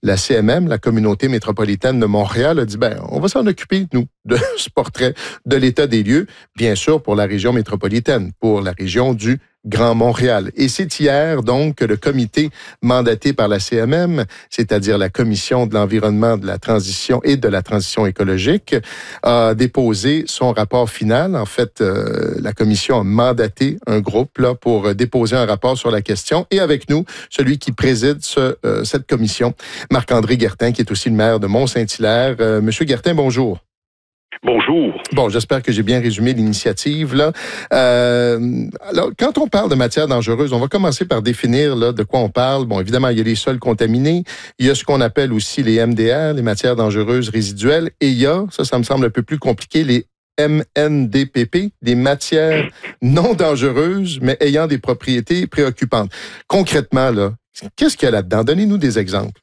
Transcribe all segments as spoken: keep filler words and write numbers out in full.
la C M M, la Communauté métropolitaine de Montréal, a dit, ben, on va s'en occuper, nous, de ce portrait de l'état des lieux, bien sûr pour la région métropolitaine, pour la région du Grand Montréal. Et c'est hier, donc, que le comité mandaté par la C M M, c'est-à-dire la Commission de l'environnement, de la transition et de la transition écologique, a déposé son rapport final. En fait, euh, la commission a mandaté un groupe là pour déposer un rapport sur la question. Et avec nous, celui qui préside ce, euh, cette commission, Marc-André Guertin, qui est aussi le maire de Mont-Saint-Hilaire. Euh, Monsieur Guertin, bonjour. Bonjour. Bon, j'espère que j'ai bien résumé l'initiative, là. Euh, alors, quand on parle de matières dangereuses, on va commencer par définir, là, de quoi on parle. Bon, évidemment, il y a les sols contaminés. Il y a ce qu'on appelle aussi les M D R, les matières dangereuses résiduelles. Et il y a, ça, ça me semble un peu plus compliqué, les M N D P P, des matières non dangereuses, mais ayant des propriétés préoccupantes. Concrètement, là, qu'est-ce qu'il y a là-dedans? Donnez-nous des exemples.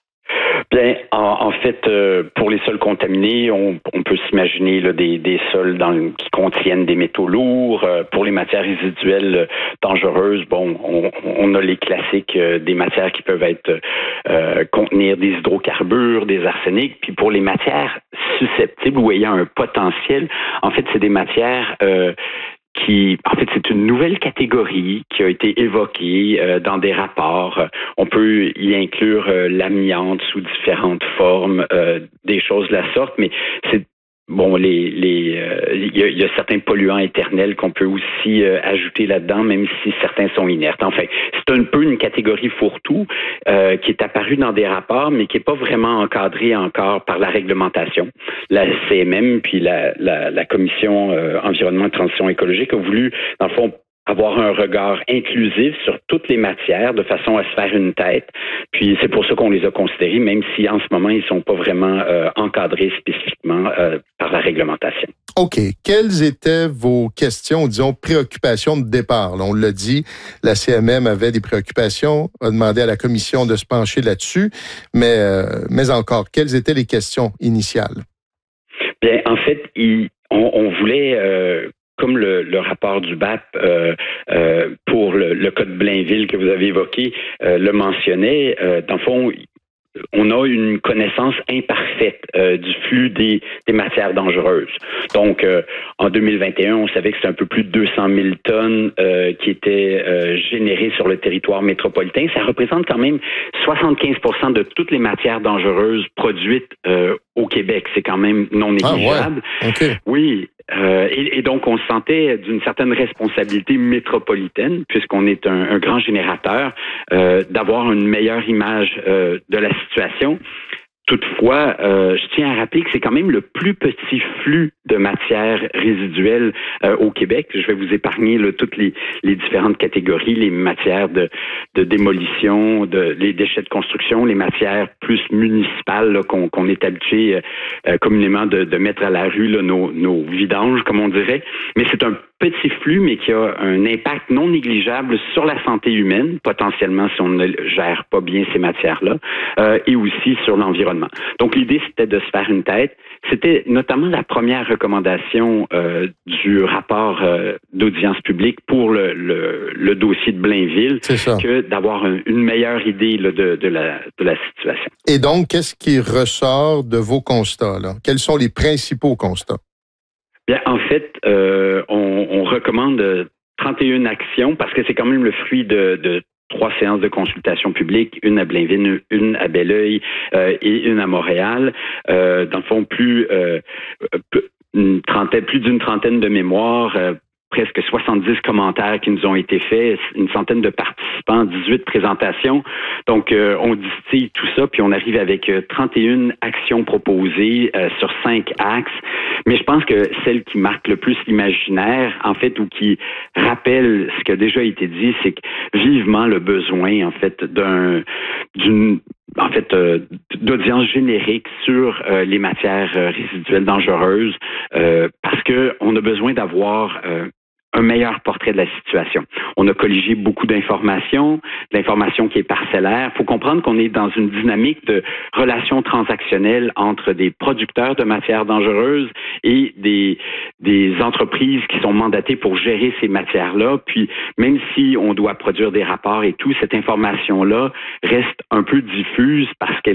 Bien, en, en fait, euh, pour les sols contaminés, on, on peut s'imaginer là, des, des sols dans, qui contiennent des métaux lourds. Euh, pour les matières résiduelles euh, dangereuses, bon, on, on a les classiques euh, des matières qui peuvent être euh, contenir des hydrocarbures, des arsenics. Puis pour les matières susceptibles ou ayant un potentiel, en fait, c'est des matières euh, qui, en fait, c'est une nouvelle catégorie qui a été évoquée euh, dans des rapports. On peut y inclure euh, l'amiante sous différentes formes, euh, des choses de la sorte, mais c'est bon, les, les, euh, il y a, il y a certains polluants éternels qu'on peut aussi euh, ajouter là-dedans, même si certains sont inertes. Enfin, c'est un peu une catégorie fourre-tout euh, qui est apparue dans des rapports, mais qui n'est pas vraiment encadrée encore par la réglementation. La C M M puis la, la, la Commission euh, environnement et transition écologique a voulu, dans le fond, avoir un regard inclusif sur toutes les matières de façon à se faire une tête. Puis c'est pour ça qu'on les a considérés, même si en ce moment, ils ne sont pas vraiment euh, encadrés spécifiquement euh, par la réglementation. OK. Quelles étaient vos questions, disons, préoccupations de départ? Là, on l'a dit, la C M M avait des préoccupations, a demandé à la commission de se pencher là-dessus, mais, euh, mais encore, quelles étaient les questions initiales? Bien, en fait, il, on, on voulait... Euh, Comme le, le rapport du B A P euh, euh, pour le, le cas de Blainville que vous avez évoqué euh, le mentionnait, euh, dans le fond, on a une connaissance imparfaite euh, du flux des, des matières dangereuses. Donc, euh, en deux mille vingt et un, on savait que c'est un peu plus de deux cent mille tonnes euh, qui étaient euh, générées sur le territoire métropolitain. Ça représente quand même soixante-quinze pour cent de toutes les matières dangereuses produites euh, au Québec. C'est quand même non négligeable. Ah ouais. Okay. Oui. Euh, et, et donc, on se sentait d'une certaine responsabilité métropolitaine, puisqu'on est un, un grand générateur, euh, d'avoir une meilleure image euh, de la situation. Toutefois, euh, je tiens à rappeler que c'est quand même le plus petit flux de matières résiduelles euh, au Québec. Je vais vous épargner là, toutes les, les différentes catégories, les matières de, de démolition, de, les déchets de construction, les matières plus municipales là, qu'on, qu'on est habitué euh, communément de, de mettre à la rue, là, nos, nos vidanges, comme on dirait. Mais c'est un petit flux, mais qui a un impact non négligeable sur la santé humaine, potentiellement si on ne gère pas bien ces matières-là, euh, et aussi sur l'environnement. Donc, l'idée, c'était de se faire une tête. C'était notamment la première recommandation euh, du rapport euh, d'audience publique pour le, le, le dossier de Blainville, que d'avoir un, une meilleure idée là, de, de, la, de la situation. Et donc, qu'est-ce qui ressort de vos constats, là? Quels sont les principaux constats? Bien, en fait, euh, on, on recommande trente et une actions parce que c'est quand même le fruit de, de trois séances de consultation publique, une à Blainville, une à Belleuil euh, et une à Montréal. Euh, dans le fond, plus, euh, une trentaine, plus d'une trentaine de mémoires, euh, presque soixante-dix commentaires qui nous ont été faits, une centaine de participants, dix-huit présentations. Donc, euh, on distille tout ça, puis on arrive avec euh, trente et une actions proposées euh, sur cinq axes. Mais je pense que celle qui marque le plus l'imaginaire, en fait, ou qui rappelle ce qui a déjà été dit, c'est que vivement le besoin, en fait, d'un, d'une, en fait, euh, d'audience générique sur euh, les matières euh, résiduelles dangereuses, euh, parce que on a besoin d'avoir euh, un meilleur portrait de la situation. On a colligé beaucoup d'informations, de l'information qui est parcellaire. Il faut comprendre qu'on est dans une dynamique de relations transactionnelles entre des producteurs de matières dangereuses et des, des entreprises qui sont mandatées pour gérer ces matières-là. Puis, même si on doit produire des rapports et tout, cette information-là reste un peu diffuse parce qu'elle